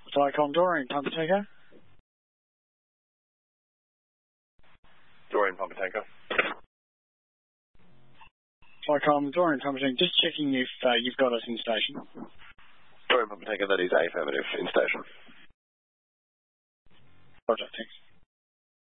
Dicom Dorian, Pumper Tango. Dorian, Pumper Tango. Dicom Dorian, Pumper Tango. Just checking if you've got us in station. Dorian, Pumper Tango, that is affirmative, in station. Roger, thanks.